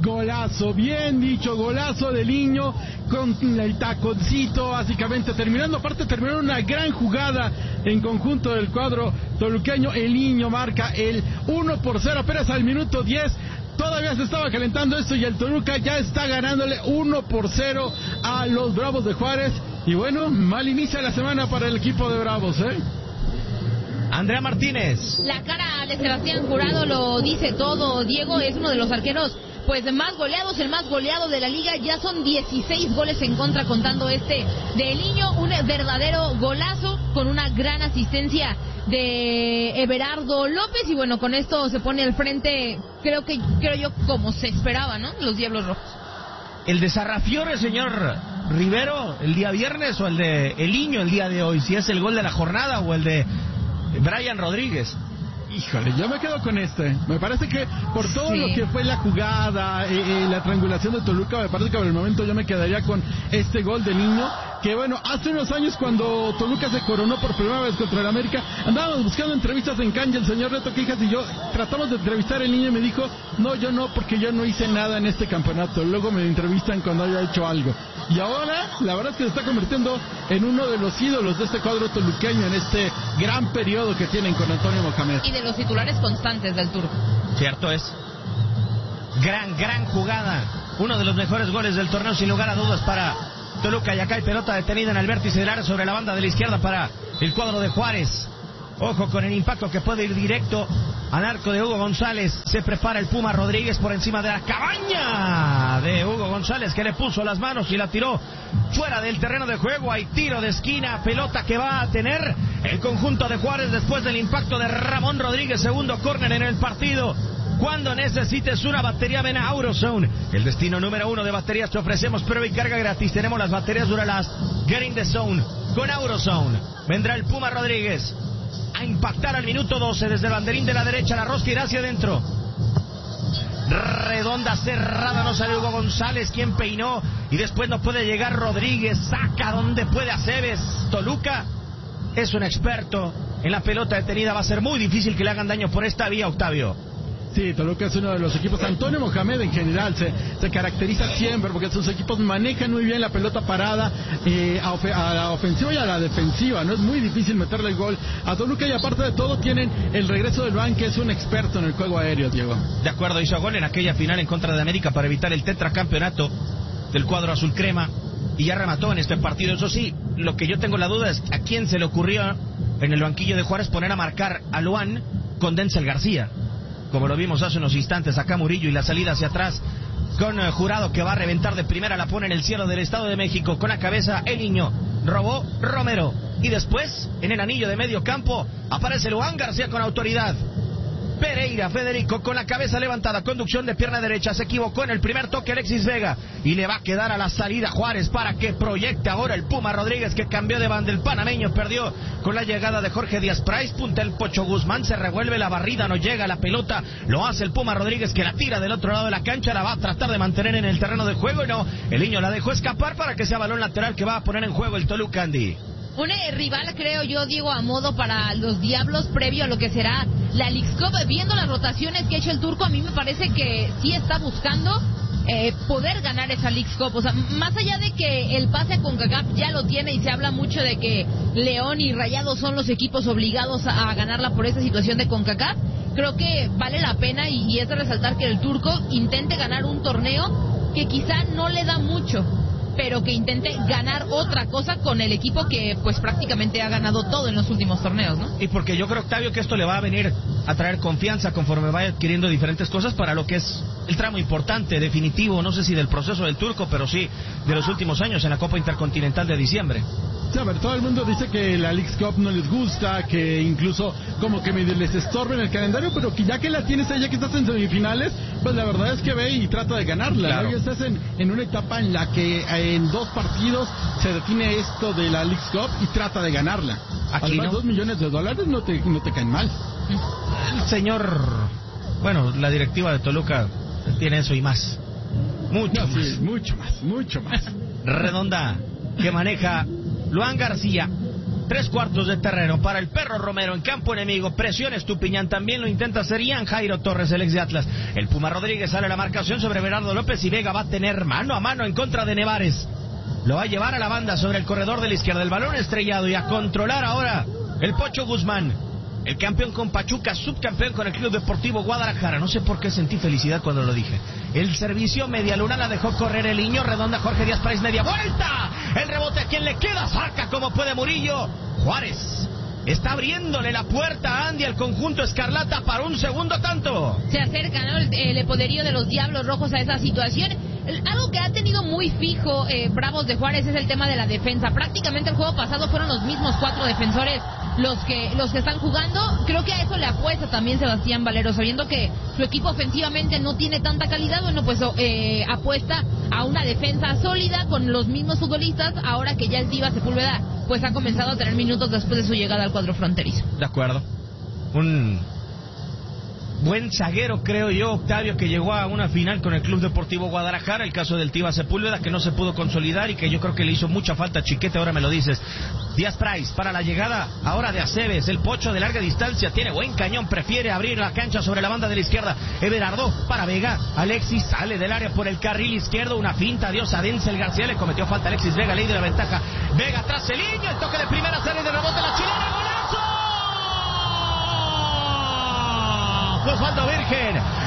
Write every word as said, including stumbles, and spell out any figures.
Golazo, bien dicho, golazo del Niño con el taconcito, básicamente terminando, aparte terminó una gran jugada en conjunto del cuadro toluqueño. El Niño marca el uno por cero apenas al minuto diez. Todavía se estaba calentando esto y el Toluca ya está ganándole uno por cero a los Bravos de Juárez. Y bueno, mal inicia la semana para el equipo de Bravos, ¿eh? Andrea Martínez. La cara de Sebastián Jurado lo dice todo. Diego es uno de los arqueros pues más goleados, el más goleado de la liga. Ya son dieciséis goles en contra contando este del Niño. Un verdadero golazo con una gran asistencia de Everardo López. Y bueno, con esto se pone al frente, creo que creo yo como se esperaba, ¿no? Los Diablos Rojos. ¿El de Sarrafiore, señor Rivero, el día viernes, o el de El Niño el día de hoy? Si es el gol de la jornada o el de Brian Rodríguez. Híjole, yo me quedo con este. Me parece que por todo sí. lo que fue la jugada, eh, eh, la triangulación de Toluca, me parece que por el momento yo me quedaría con este gol de Niño. Que bueno, hace unos años cuando Toluca se coronó por primera vez contra el América, andábamos buscando entrevistas en Cancha, el señor Reto Quijas y yo tratamos de entrevistar al Niño y me dijo, no, yo no, porque yo no hice nada en este campeonato. Luego me entrevistan cuando haya hecho algo. Y ahora, la verdad es que se está convirtiendo en uno de los ídolos de este cuadro toluqueño en este gran periodo que tienen con Antonio Mohamed. Y de los titulares constantes del Turco. Cierto es. Gran, gran jugada. Uno de los mejores goles del torneo, sin lugar a dudas, para Toluca. Y acá hay pelota detenida en el vértice del área sobre la banda de la izquierda para el cuadro de Juárez. Ojo con el impacto que puede ir directo al arco de Hugo González. Se prepara el Puma Rodríguez por encima de la cabaña de Hugo González, que le puso las manos y la tiró fuera del terreno de juego. Hay tiro de esquina, pelota que va a tener el conjunto de Juárez después del impacto de Ramón Rodríguez. Segundo córner en el partido. Cuando necesites una batería, ven a AutoZone, el destino número uno de baterías. Te ofrecemos prueba y carga gratis. Tenemos las baterías Duralast. Get in the zone con AutoZone. Vendrá el Puma Rodríguez a impactar al minuto doce desde el banderín de la derecha. La rosca irá hacia adentro. Redonda cerrada, no sale Hugo González, quien peinó y después no puede llegar Rodríguez. Saca donde puede Aceves. Toluca es un experto en la pelota detenida. Va a ser muy difícil que le hagan daño por esta vía, Octavio. Sí, Toluca es uno de los equipos. Antonio Mohamed en general se, se caracteriza siempre porque sus equipos manejan muy bien la pelota parada eh, a, ofe- a la ofensiva y a la defensiva. No es muy difícil meterle el gol a Toluca y aparte de todo tienen el regreso del Ban, que es un experto en el juego aéreo, Diego. De acuerdo, hizo gol en aquella final en contra de América para evitar el tetracampeonato del cuadro azul crema y ya remató en este partido. Eso sí, lo que yo tengo la duda es a quién se le ocurrió en el banquillo de Juárez poner a marcar a Luan con Denzel García, como lo vimos hace unos instantes. Acá Murillo y la salida hacia atrás con uh, Jurado, que va a reventar de primera, la pone en el cielo del Estado de México. Con la cabeza El Niño, robó Romero y después en el anillo de medio campo aparece Luan García con autoridad. Pereira, Federico con la cabeza levantada, conducción de pierna derecha, se equivocó en el primer toque Alexis Vega y le va a quedar a la salida Juárez para que proyecte ahora el Puma Rodríguez, que cambió de banda. El panameño perdió con la llegada de Jorge Díaz Price, punta el Pocho Guzmán, se revuelve la barrida, no llega la pelota, lo hace el Puma Rodríguez, que la tira del otro lado de la cancha, la va a tratar de mantener en el terreno de juego y no, el Niño la dejó escapar para que sea balón lateral que va a poner en juego el Toluca, Andy. Un eh, rival, creo yo, Diego, a modo para los Diablos previo a lo que será la Leagues Cup. Viendo las rotaciones que ha hecho el Turco, a mí me parece que sí está buscando eh, poder ganar esa Leagues Cup. O sea, más allá de que el pase a CONCACAF ya lo tiene y se habla mucho de que León y Rayados son los equipos obligados a, a ganarla por esta situación de CONCACAF, creo que vale la pena y, y es de resaltar que el Turco intente ganar un torneo que quizá no le da mucho, pero que intente ganar otra cosa con el equipo que pues prácticamente ha ganado todo en los últimos torneos, ¿no? Y porque yo creo, Octavio, que esto le va a venir a traer confianza conforme vaya adquiriendo diferentes cosas para lo que es el tramo importante, definitivo, no sé si del proceso del Turco, pero sí de los últimos años en la Copa Intercontinental de diciembre. Sí, a ver, todo el mundo dice que la Leagues Cup no les gusta, que incluso como que medio les estorba en el calendario, pero que ya que la tienes ahí, ya que estás en semifinales, pues la verdad es que ve y trata de ganarla, claro. ¿no? Ya estás en, en una etapa en la que en dos partidos se define esto de la Leagues Cup y trata de ganarla. Aquí Además, no. dos millones de dólares no te, no te caen mal. El señor, bueno, la directiva de Toluca tiene eso y más. Mucho No, más. sí, mucho más, mucho más. Redonda, que maneja Luan García. Tres cuartos de terreno para el Perro Romero en campo enemigo. Presiona Estupiñán, también lo intenta hacer Ian Jairo Torres, el ex de Atlas. El Puma Rodríguez sale a la marcación sobre Bernardo López y Vega va a tener mano a mano en contra de Nevares. Lo va a llevar a la banda sobre el corredor de la izquierda. El balón estrellado y a controlar ahora el Pocho Guzmán. El campeón con Pachuca, subcampeón con el Club Deportivo Guadalajara. No sé por qué sentí felicidad cuando lo dije. El servicio, media luna, la dejó correr el niño. Redonda, Jorge Díaz Price, media vuelta. El rebote a quien le queda, saca como puede Murillo. Juárez está abriéndole la puerta a Andy, al conjunto escarlata, para un segundo tanto. Se acerca, ¿no?, el, el poderío de los Diablos Rojos a esa situación. Algo que ha tenido muy fijo eh, Bravos de Juárez es el tema de la defensa. Prácticamente el juego pasado fueron los mismos cuatro defensores los que los que están jugando. Creo que a eso le apuesta también Sebastián Valero, sabiendo que su equipo ofensivamente no tiene tanta calidad. Bueno, pues eh, apuesta a una defensa sólida con los mismos futbolistas. Ahora que ya el Tiva Sepúlveda pues ha comenzado a tener minutos después de su llegada al cuadro fronterizo. De acuerdo. Un buen zaguero, creo yo, Octavio, que llegó a una final con el Club Deportivo Guadalajara. El caso del Tiva Sepúlveda, que no se pudo consolidar y que yo creo que le hizo mucha falta a Chiquete, ahora me lo dices. Díaz Price para la llegada ahora de Aceves. El Pocho de larga distancia tiene buen cañón, prefiere abrir la cancha sobre la banda de la izquierda. Everardo para Vega. Alexis sale del área por el carril izquierdo, una finta, adiós a Denzel García, le cometió falta Alexis Vega, ley de la ventaja. Vega tras el niño, el toque de primera, sale de rebote la chilena, golazo. Osvaldo Virgen